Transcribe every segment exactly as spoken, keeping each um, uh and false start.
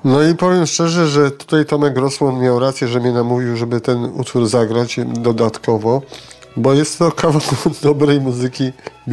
No i powiem szczerze, że tutaj Tomek Rosłon miał rację, że mnie namówił, żeby ten utwór zagrać dodatkowo, bo jest to kawał dobrej muzyki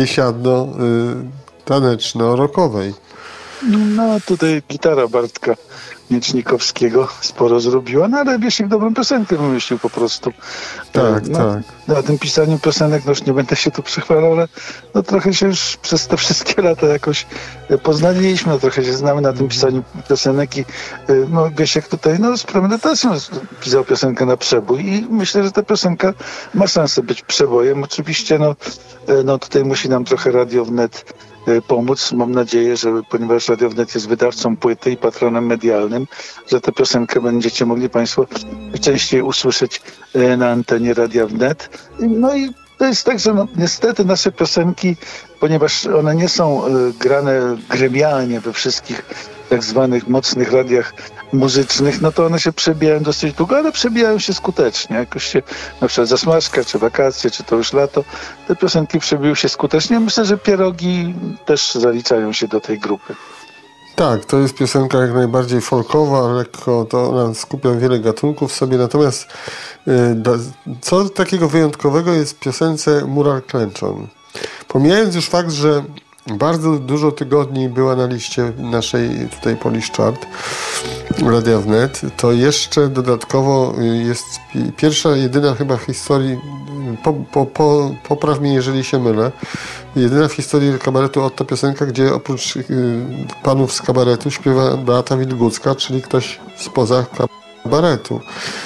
biesiadno-taneczno-rockowej. No tutaj gitara Bartka Miecznikowskiego sporo zrobiła, no ale Wiesiek dobrą piosenkę wymyślił po prostu. Tak, no, tak. Na tym pisaniu piosenek, no już nie będę się tu przychwalał, ale no trochę się już przez te wszystkie lata jakoś poznaliśmy, no trochę się znamy na tym pisaniu piosenek i no Wiesiek tutaj no z premedytacją pisał piosenkę na przebój i myślę, że ta piosenka ma szansę być przebojem. Oczywiście no, no tutaj musi nam trochę Radio Wnet pomóc. Mam nadzieję, że ponieważ Radio Wnet jest wydawcą płyty i patronem medialnym, że tę piosenkę będziecie mogli Państwo częściej usłyszeć na antenie Radia Wnet. No i to jest tak, że no, niestety nasze piosenki, ponieważ one nie są grane gremialnie we wszystkich tak zwanych mocnych radiach muzycznych, no to one się przebijają dosyć długo, ale przebijają się skutecznie. Jakoś się, na przykład Zasmażka, czy Wakacje, czy to już lato, te piosenki przebiją się skutecznie. Myślę, że Pierogi też zaliczają się do tej grupy. Tak, to jest piosenka jak najbardziej folkowa, lekko, to ona skupia wiele gatunków w sobie, natomiast co takiego wyjątkowego jest w piosence Mural Klęczon. Pomijając już fakt, że bardzo dużo tygodni była na liście naszej tutaj Polish Chart Radia Wnet, to jeszcze dodatkowo jest pierwsza, jedyna chyba w historii, po, po, po, popraw mnie jeżeli się mylę, jedyna w historii kabaretu Otto piosenka, gdzie oprócz y, panów z kabaretu śpiewa Beata Wilgucka, czyli ktoś spoza kabaretu.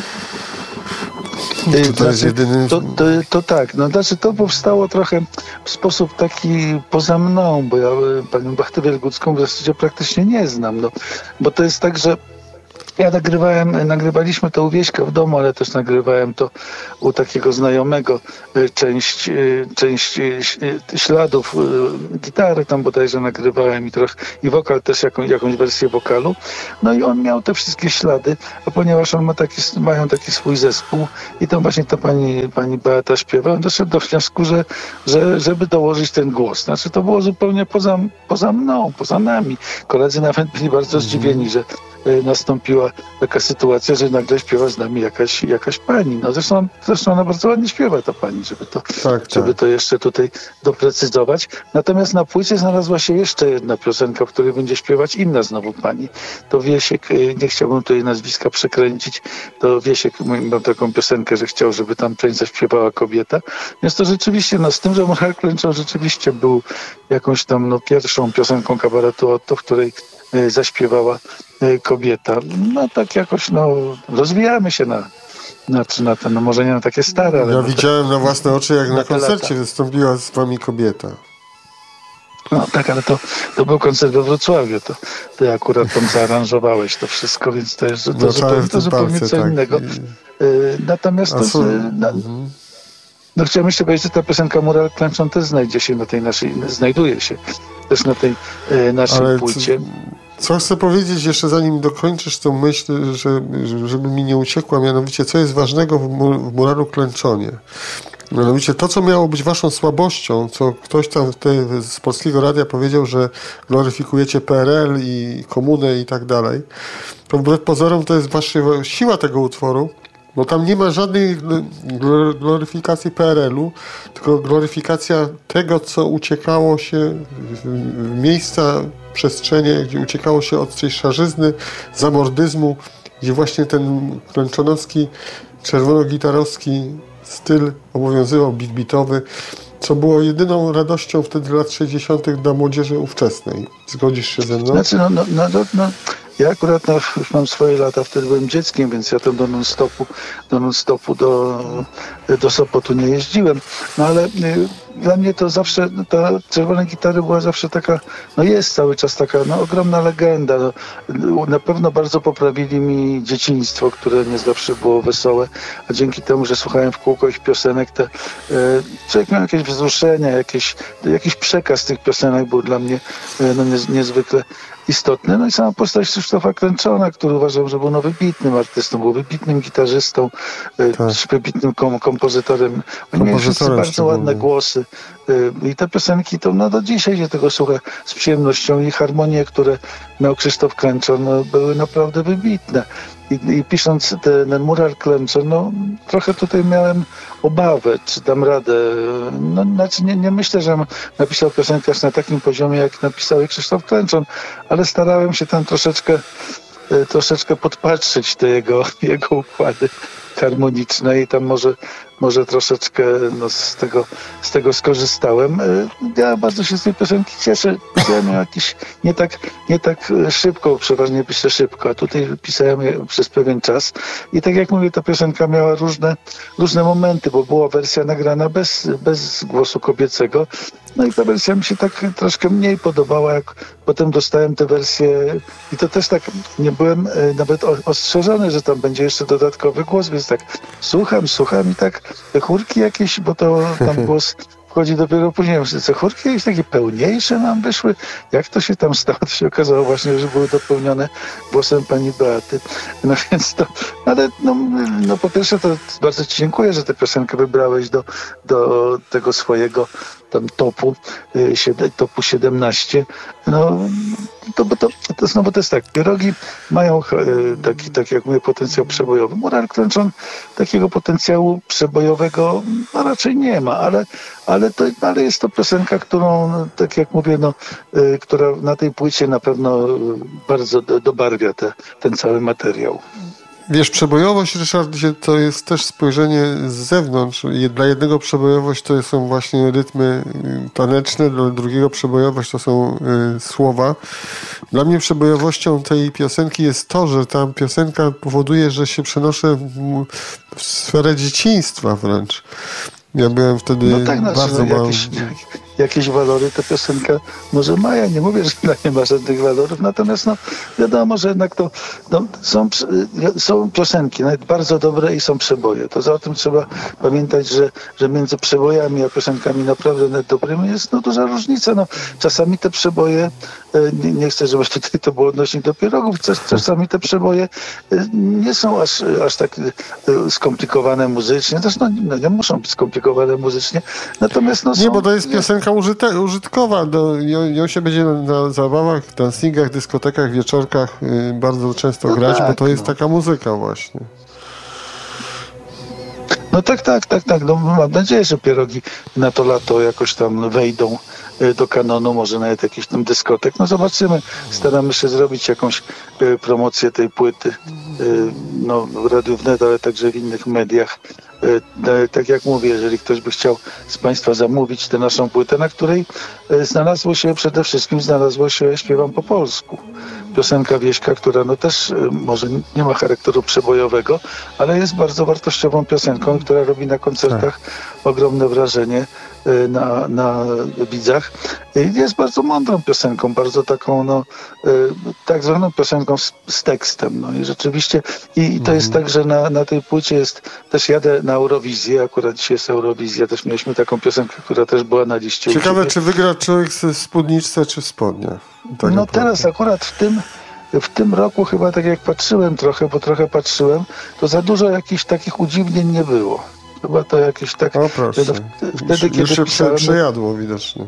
Czy to jest jedyny... To, to, to tak, no znaczy to powstało trochę w sposób taki poza mną, bo ja panią Beatę Wielgucką w zasadzie praktycznie nie znam, no, bo to jest tak, że ja nagrywałem, nagrywaliśmy to u Wieśka w domu, ale też nagrywałem to u takiego znajomego, część, część śladów gitary tam bodajże nagrywałem i trochę, i wokal też jakąś, jakąś wersję wokalu. No i on miał te wszystkie ślady, a ponieważ on ma taki, mają taki swój zespół i tam właśnie ta pani, pani Beata śpiewa, on doszedł do wniosku, że, że żeby dołożyć ten głos. Znaczy to było zupełnie poza, poza mną, poza nami. Koledzy nawet byli bardzo zdziwieni, że nastąpiła taka sytuacja, że nagle śpiewa z nami jakaś, jakaś pani. No zresztą, zresztą ona bardzo ładnie śpiewa, ta pani, żeby to, tak, żeby tak. to jeszcze tutaj doprecyzować. Natomiast na płycie znalazła się jeszcze jedna piosenka, w której będzie śpiewać inna znowu pani. To Wiesiek, nie chciałbym tutaj nazwiska przekręcić, to Wiesiek miał taką piosenkę, że chciał, żeby tam część zaśpiewała kobieta. Więc to rzeczywiście, no z tym, że Mural Klęczon rzeczywiście był jakąś tam no, pierwszą piosenką kabaretu Otto, w której zaśpiewała kobieta. No tak jakoś, no rozwijamy się na, na, na ten, no może nie na takie stare, ale... Ja na widziałem te, na własne oczy, jak na, na koncercie lata. wystąpiła z wami kobieta. No tak, ale to, to był koncert we Wrocławiu, to ty akurat tam zaaranżowałeś to wszystko, więc to jest to no, zupełnie, to zupełnie co tak. innego. Natomiast to... Są... Na, no chciałem jeszcze powiedzieć, że ta piosenka Mural Klęczon też znajdzie się na tej naszej, znajduje się też na tej e, naszej ale płycie. Co, co chcę powiedzieć jeszcze zanim dokończysz tą myśl, że, żeby mi nie uciekła, mianowicie co jest ważnego w, mur, w Muralu Klęczonie. Mianowicie to, co miało być waszą słabością, co ktoś tam te, z Polskiego Radia powiedział, że gloryfikujecie P R L i komunę i tak dalej, to wbrew pozorom to jest wasza siła tego utworu, bo tam nie ma żadnej gloryfikacji P R L u, tylko gloryfikacja tego, co uciekało się w miejsca, przestrzenie, gdzie uciekało się od tej szarzyzny, zamordyzmu, gdzie właśnie ten klęczonowski, czerwonogitarowski styl obowiązywał, beat-beatowy, co było jedyną radością wtedy lat sześćdziesiątych dla młodzieży ówczesnej. Zgodzisz się ze mną? Znaczy, no, no, no, no. Ja akurat no, już mam swoje lata, wtedy byłem dzieckiem, więc ja tam do non-stopu, do non-stopu, do, do Sopotu nie jeździłem. No ale y, dla mnie to zawsze, no, ta Czerwona Gitary była zawsze taka, no jest cały czas taka, no ogromna legenda. No, na pewno bardzo poprawili mi dzieciństwo, które nie zawsze było wesołe, a dzięki temu, że słuchałem w kółko ich piosenek, to y, człowiek miał jakieś wzruszenia, jakieś, jakiś przekaz tych piosenek był dla mnie y, no, nie, niezwykle istotny. No i sama postać Krzysztofa Klęczona, który uważam, że był no wybitnym artystą, był wybitnym gitarzystą, tak. wybitnym kom- kompozytorem. Oni mieli wszyscy bardzo ładne głosy. I te piosenki, to no do dzisiaj się tego słucha z przyjemnością i harmonie, które miał Krzysztof Klęczon, no, były naprawdę wybitne. I, i pisząc ten mural Klęczon, no trochę tutaj miałem obawę, czy dam radę. No, znaczy nie, nie myślę, że napisał piosenkę aż na takim poziomie, jak napisał jej Krzysztof Klęczon, ale starałem się tam troszeczkę troszeczkę podpatrzeć te jego, jego układy harmoniczne i tam może, może troszeczkę no, z, tego, z tego skorzystałem. Ja bardzo się z tej piosenki cieszę. Pisałem ją jakiś nie tak, nie tak szybko, przeważnie piszę szybko, a tutaj pisałem ją przez pewien czas. I tak jak mówię, ta piosenka miała różne, różne momenty, bo była wersja nagrana bez, bez głosu kobiecego. No i ta wersja mi się tak troszkę mniej podobała, jak potem dostałem tę wersję i to też tak nie byłem nawet ostrzeżony, że tam będzie jeszcze dodatkowy głos, więc tak słucham, słucham i tak te chórki jakieś, bo to tam głos wchodzi dopiero później. Myślę, te chórki jakieś takie pełniejsze nam wyszły. Jak to się tam stało? To się okazało właśnie, że były dopełnione głosem pani Beaty. No więc to, ale no, no po pierwsze to bardzo ci dziękuję, że tę piosenkę wybrałeś do, do tego swojego tam topu, topu siedemnaście. No to, to, to znowu to jest tak, pierogi mają taki, tak jak mówię, potencjał przebojowy. Mural Klęczon takiego potencjału przebojowego no, raczej nie ma, ale, ale, to, ale jest to piosenka, którą, no, tak jak mówię, no, y, która na tej płycie na pewno bardzo do, dobarwia te, ten cały materiał. Wiesz, przebojowość, Ryszardzie, to jest też spojrzenie z zewnątrz. Dla jednego przebojowość to są właśnie rytmy taneczne, dla drugiego przebojowość to są y, słowa. Dla mnie przebojowością tej piosenki jest to, że ta piosenka powoduje, że się przenoszę w, w sferę dzieciństwa wręcz. Ja byłem wtedy no tak, bardzo znaczy, no, mały. jakieś, jakieś walory ta piosenka może ma. Ja nie mówię, że dla nie ma żadnych walorów, natomiast no, wiadomo, że jednak to no, są, są piosenki nawet bardzo dobre i są przeboje. To o tym trzeba pamiętać, że, że między przebojami a piosenkami naprawdę nawet dobrymi jest no, duża różnica. No, czasami te przeboje, nie, nie chcę, żeby tutaj to było odnośnie do pierogów, czasami te przeboje nie są aż, aż tak skomplikowane muzycznie. Zresztą no, nie muszą być skomplikowane muzycznie. Natomiast no, są, nie, bo to jest piosenka użyte, użytkowa. Do, ją, ją się będzie na, na zabawach, dancingach, dyskotekach, wieczorkach y, bardzo często no grać, tak, bo to jest no. taka muzyka właśnie. No tak, tak, tak, tak. No, mam nadzieję, że pierogi na to lato jakoś tam wejdą do kanonu, może nawet jakiś tam dyskotek. No zobaczymy. Staramy się zrobić jakąś y, promocję tej płyty y, no, w Radiu Wnet, ale także w innych mediach. Y, tak jak mówię, jeżeli ktoś by chciał z Państwa zamówić tę naszą płytę, na której y, znalazło się przede wszystkim znalazło się Śpiewam po polsku. Piosenka wieśka, która no też y, może nie ma charakteru przebojowego, ale jest bardzo wartościową piosenką, która robi na koncertach tak. ogromne wrażenie y, na, na widzach. Y, jest bardzo mądrą piosenką, bardzo taką no, y, tak zwaną piosenką z, z tekstem. No i rzeczywiście i, i to mhm. jest tak, że na, na tej płycie jest, też jadę na Eurowizję, akurat dzisiaj jest Eurowizja, też mieliśmy taką piosenkę, która też była na liście. Ciekawe, czy wygra człowiek w spódniczce, czy w spodniach. Tak no teraz akurat w tym w tym roku chyba tak jak patrzyłem trochę, bo trochę patrzyłem, to za dużo jakichś takich udziwnień nie było. Chyba to jakieś tak... O proszę. Wtedy, kiedy już się pisałem, przejadło widocznie.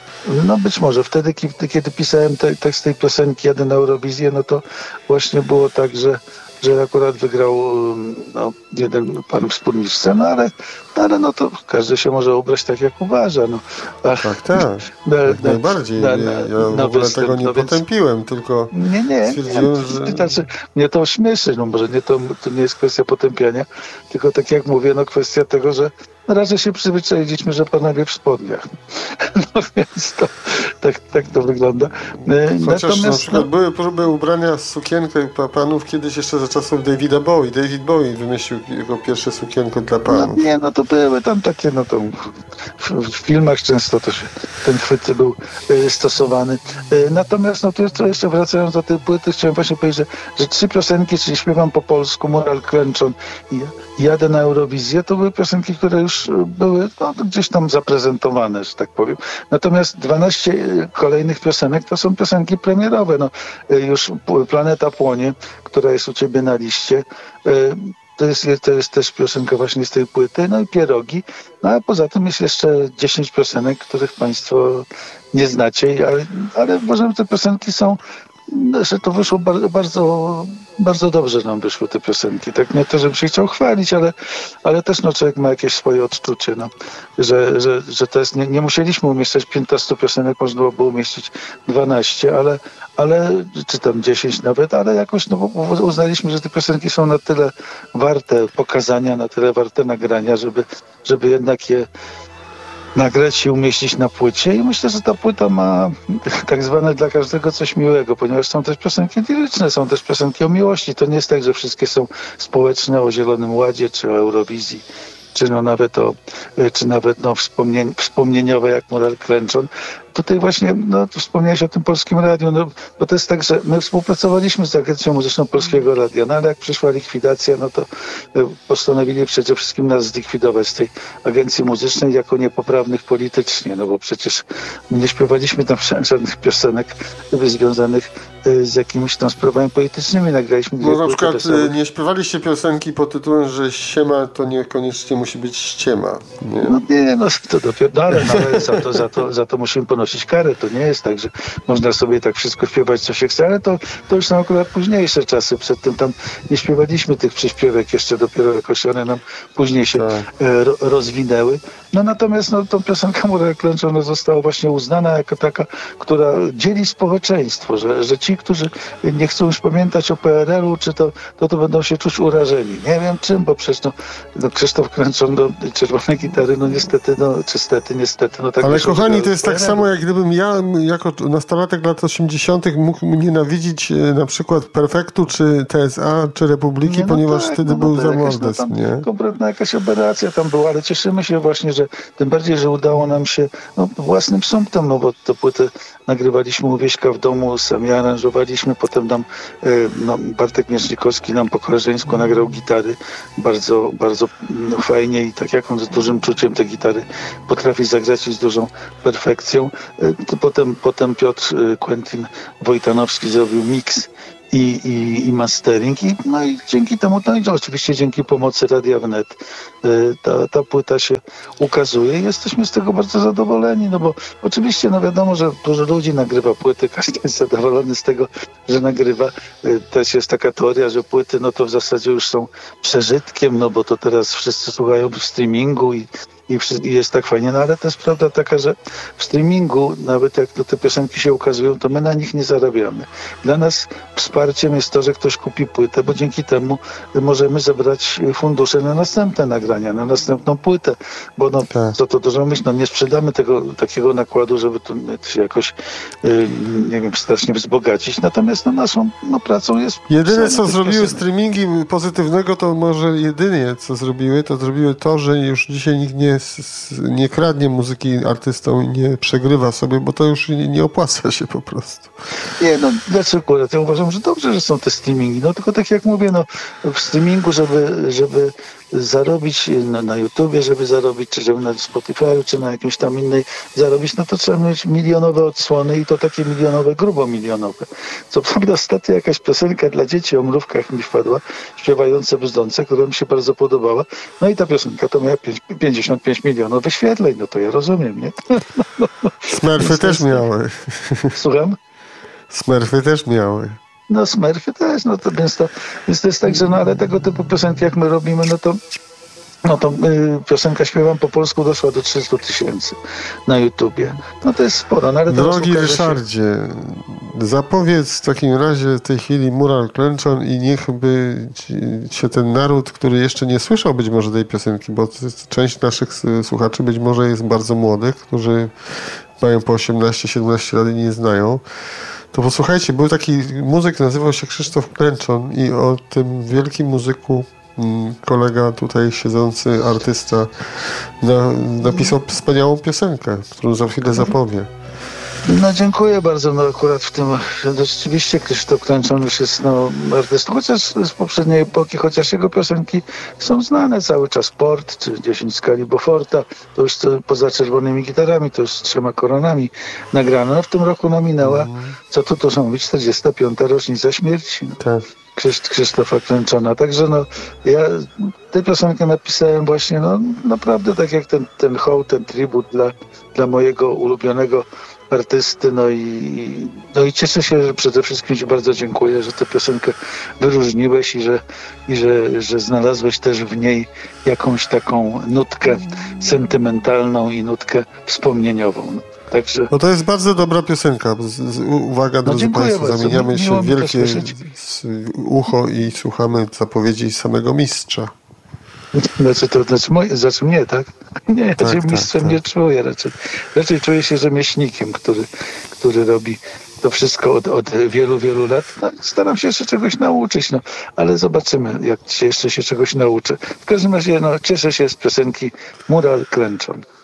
No być może. Wtedy, kiedy, kiedy pisałem te, tekst tej piosenki Jadę na Eurowizję, no to właśnie było tak, że że akurat wygrał no, jeden pan w spódniczce, no ale, no, ale no to każdy się może ubrać tak, jak uważa. No. A, tak, tak. Na, jak na, najbardziej. Na, na, ja w ogóle występ, tego nie no potępiłem, więc... tylko nie, nie, stwierdziłem, nie, że... Znaczy, mnie to śmieszy, no może nie to, to nie jest kwestia potępiania, tylko tak jak mówię, no kwestia tego, że no raczej się przyzwyczailiśmy, że panowie w spodniach. No więc to, tak, tak to wygląda. Chociaż Natomiast, na przykład no... były próby ubrania z sukienkę panów kiedyś jeszcze za czasów Davida Bowie. David Bowie wymyślił jego pierwsze sukienko dla panów. No, nie, no to były tam takie, no to w, w filmach często też ten chwyt był y, stosowany. Y, natomiast no to jeszcze wracając do tej płyty, chciałem właśnie powiedzieć, że, że trzy piosenki, czyli Śpiewam po polsku, Mural Klęczon i Jadę na Eurowizję, to były piosenki, które już już były no, gdzieś tam zaprezentowane, że tak powiem. Natomiast dwanaście kolejnych piosenek to są piosenki premierowe. No, już Planeta płonie, która jest u ciebie na liście, to jest, to jest też piosenka właśnie z tej płyty, no i Pierogi. No a poza tym jest jeszcze dziesięć piosenek, których państwo nie znacie, ale, ale uważam, że te piosenki są, że to wyszło bardzo, bardzo, bardzo dobrze nam wyszły te piosenki. Tak nie to, żebym się chciał chwalić, ale, ale też no, człowiek ma jakieś swoje odczucie, no, że, że, że to jest, nie, nie musieliśmy umieszczać piętnastu piosenek, można było umieścić dwanaście, ale, ale czy tam dziesięć nawet, ale jakoś no, uznaliśmy, że te piosenki są na tyle warte pokazania, na tyle warte nagrania, żeby, żeby jednak je nagrać i umieścić na płycie i myślę, że ta płyta ma tak zwane dla każdego coś miłego, ponieważ są też piosenki liryczne, są też piosenki o miłości. To nie jest tak, że wszystkie są społeczne, o Zielonym Ładzie czy o Eurowizji, czy no nawet o, czy nawet no wspomnień, wspomnieniowe jak Mural Klęczon. Tutaj właśnie, no wspomniałeś o tym Polskim Radiu, no bo to jest tak, że my współpracowaliśmy z Agencją Muzyczną Polskiego Radia, no ale jak przyszła likwidacja, no to postanowili przede wszystkim nas zlikwidować z tej Agencji Muzycznej jako niepoprawnych politycznie, no bo przecież nie śpiewaliśmy tam żadnych piosenek związanych z jakimiś tam sprawami politycznymi, nagraliśmy... No na przykład wesołych. Nie śpiewaliście piosenki pod tytułem, że ściema to niekoniecznie musi być ściema. Nie? No nie, no to dopiero, no ale, no, ale za, to, za, to, za to musimy ponosić karę. To nie jest tak, że można sobie tak wszystko śpiewać, co się chce, ale to, to już są akurat późniejsze czasy. Przedtem tam nie śpiewaliśmy tych przyśpiewek, jeszcze dopiero jakoś one nam później się tak. e, ro, rozwinęły. No natomiast no, tą piosenka Mural Klęczon została właśnie uznana jako taka, która dzieli społeczeństwo, że, że ci, którzy nie chcą już pamiętać o P R L-u, czy to, to, to będą się czuć urażeni. Nie wiem czym, bo przecież no, no Krzysztof Klęczon do czerwonej gitary, no niestety, no czy stety, niestety. No, tak ale kochani, to jest tak samo, jak gdybym ja jako nastolatek lat osiemdziesiątych mógł nienawidzić na przykład Perfektu, czy T S A, czy Republiki, no ponieważ tak, wtedy no, był no, zamordyzm, no, nie? Kompletna jakaś aberracja tam była, ale cieszymy się właśnie, że tym bardziej, że udało nam się no, własnym sumptem, no bo to płytę nagrywaliśmy u Wieśka w domu, sami aranżowaliśmy, potem nam no, Bartek Miecznikowski nam po koleżeńsku nagrał gitary bardzo, bardzo no, fajnie i tak jak on z dużym czuciem te gitary potrafi zagrać i z dużą perfekcją. Potem, potem Piotr Quentin Wojtanowski zrobił miks I, i, i mastering. I, no i dzięki temu, no i oczywiście dzięki pomocy Radia Wnet ta, ta płyta się ukazuje i jesteśmy z tego bardzo zadowoleni, no bo oczywiście no wiadomo, że dużo ludzi nagrywa płyty, każdy jest zadowolony z tego, że nagrywa. Też jest taka teoria, że płyty no to w zasadzie już są przeżytkiem, no bo to teraz wszyscy słuchają w streamingu i I jest tak fajnie, no ale to jest prawda taka, że w streamingu, nawet jak to te piosenki się ukazują, to my na nich nie zarabiamy. Dla nas wsparciem jest to, że ktoś kupi płytę, bo dzięki temu możemy zebrać fundusze na następne nagrania, na następną płytę, bo no, tak. co to dużo myśl, no nie sprzedamy tego takiego nakładu, żeby to się jakoś, yy, nie wiem, strasznie wzbogacić, natomiast no, naszą no, pracą jest... Jedyne, co zrobiły piosenek. Streamingi pozytywnego, to może jedynie, co zrobiły, to zrobiły to, że już dzisiaj nikt nie nie kradnie muzyki artystom i nie przegrywa sobie, bo to już nie, nie opłaca się po prostu. Nie, no dlaczego? Ja uważam, że dobrze, że są te streamingi. No tylko tak jak mówię, no w streamingu, żeby, żeby zarobić na, na YouTubie, żeby zarobić, czy żeby na Spotify, czy na jakimś tam innej zarobić, no to trzeba mieć milionowe odsłony i to takie milionowe, grubo milionowe. Co prawda ostatnio jakaś piosenka dla dzieci o mrówkach mi wpadła, śpiewające brzdące, która mi się bardzo podobała. No i ta piosenka to miała pięćdziesiąt pięć milionów wyświetleń, no to ja rozumiem, nie? Smurfy też miały. Słucham? Smurfy też miały. No Smurfy też, no to więc, to więc to jest tak, że no ale tego typu piosenki jak my robimy, no to no to y, piosenka Śpiewam po polsku doszła do trzystu tysięcy na YouTubie. No to jest sporo. No, ale drogi Ryszardzie, się... zapowiedz w takim razie w tej chwili Mural Klęczon i niech by ci, się ten naród, który jeszcze nie słyszał być może tej piosenki, bo część naszych słuchaczy być może jest bardzo młodych, którzy mają po osiemnaście siedemnaście lat i nie znają. To posłuchajcie, był taki muzyk, nazywał się Krzysztof Klęczon i o tym wielkim muzyku kolega tutaj siedzący, artysta na, napisał wspaniałą piosenkę, którą za chwilę zapowie. No dziękuję bardzo. No akurat w tym, no, rzeczywiście Krzysztof Klęczon już jest no, artystą, chociaż z poprzedniej epoki, chociaż jego piosenki są znane cały czas. Port czy dziesięć skali Beauforta, to już to, poza czerwonymi gitarami, to już z trzema koronami nagrane. No w tym roku no, minęła, mm. co tu to są mówić, czterdziesta piąta rocznica śmierci. Tak. Krzysz- Krzysztofa Klęczona. Także no, ja tę piosenkę napisałem właśnie no, naprawdę tak jak ten, ten hołd, ten tribut dla, dla mojego ulubionego artysty, no i, no i cieszę się, że przede wszystkim Ci bardzo dziękuję, że tę piosenkę wyróżniłeś i że, i że, że znalazłeś też w niej jakąś taką nutkę sentymentalną i nutkę wspomnieniową. Także... No to jest bardzo dobra piosenka. Z, z, uwaga, no drodzy Państwo, bardzo. Zamieniamy się w wielkie ucho i słuchamy zapowiedzi samego mistrza. Znaczy to znaczy, moje, znaczy mnie, tak? Nie, tak, się mistrzem tak, nie tak. czuję raczej. Raczej czuję się rzemieślnikiem, który, który robi to wszystko od, od wielu, wielu lat. No, staram się jeszcze czegoś nauczyć, no, ale zobaczymy, jak się jeszcze się czegoś nauczę. W każdym razie no, cieszę się z piosenki Mural Klęczon.